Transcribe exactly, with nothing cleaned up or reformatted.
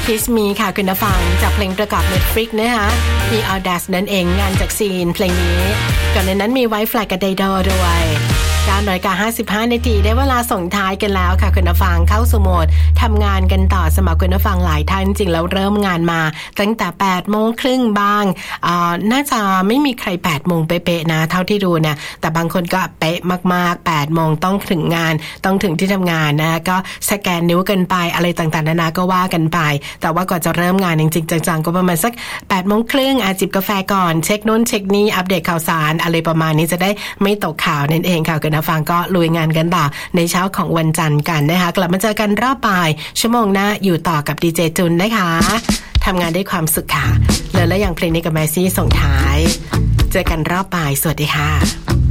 Kiss Me ค่ะคุณผู้ฟังจากเพลงประกอบ Netflix นะคะมี Audace นั่นเองงานจากซีนเพลงนี้ก่อนในนั้นมี White Flag กับ Dido ด้วยเก้านาฬิกาห้าสิบห้านาทีได้เวลาส่งท้ายกันแล้วค่ะคุณผู้ฟังเข้าสู่โหมดทำงานกันต่อสำหรับคุณผู้ฟังหลายท่านจริงแล้วเริ่มงานมาตั้งแต่แปดโมงครึ่งบ้างอ่าน่าจะไม่มีใครแปดโมงเป๊ะๆนะเท่าที่ดูเนี่ยแต่บางคนก็เป๊ะมากๆแปดโมงต้องถึงงานต้องถึงที่ทำงานนะก็สแกนนิ้วกันไปอะไรต่างๆนานาก็ว่ากันไปแต่ว่าก่อนจะเริ่มงานจริงๆจังๆก็ประมาณสักแปดโมงครึ่งอาจิบกาแฟก่อนเช็คโน้นเช็คนี้อัปเดตข่าวสารอะไรประมาณนี้จะได้ไม่ตกข่าวนั่นเองค่ะคุณผู้ฟังก็ลุยงานกันต่อในเช้าของวันจันทร์กันนะคะกลับมาเจอกันรอบบ่ายชั่วโมงหน้าอยู่ต่อกับดีเจจุนนะคะทำงานด้วยความสุขค่ะเลยและอย่างเพลงนี้กับแมซี่ส่งท้ายเจอกันรอบบ่ายสวัสดีค่ะ